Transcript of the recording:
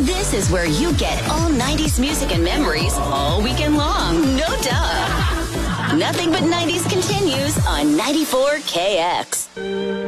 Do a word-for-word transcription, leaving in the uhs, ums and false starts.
This is where you get all nineties music and memories all weekend long. No duh. Nothing but nineties continues on ninety-four K X.